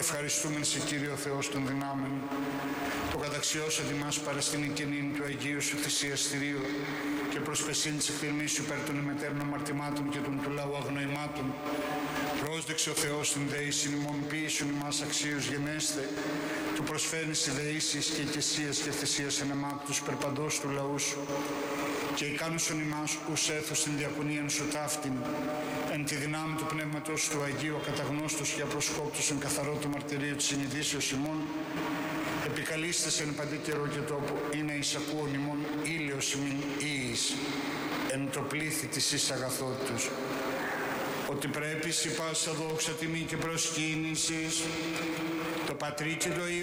ευχαριστούμεν σε Κύριο Θεός των δυνάμεων, το καταξιώσατε μας παραστήν καινήν του Αγίου Σου θυσιαστηρίου και προσπεσήν της εκθερμής Σου υπέρ των ημετέρνων αμαρτημάτων και των του λαού αγνοημάτων. Πρόσδεξε ο Θεός την δεήσιν ημών, ποιήσουν ημάς αξίους γενέστε, του προσφέρνεις οι δεήσεις και οικεσίες και θυσίες εν εμά τους περπαντός του λαού Σου, και ικάνουσον ημάς ους έθους την διακονίαν Σου ταύτην, εν τη δυνάμει του Πνεύματος του Αγίου ακαταγνώστος και απροσκόπτους εν καθαρό το μαρτυρίο της συνειδήσεως ημών, επικαλείστε εν παντή καιρό και τόπο, είναι εισακούων ημών ήλιος ημίν ίης, εν το πλήθη της εις αγαθότητος, ότι πρέπει σοι πάσα δόξα τιμή και προσκύνησης, το Πατρί και το Υιό